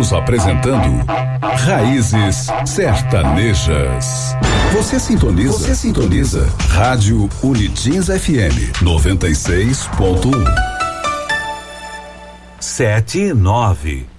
Estamos apresentando Raízes Sertanejas. Você sintoniza. Rádio Unitins FM 96.1. 7 e 9.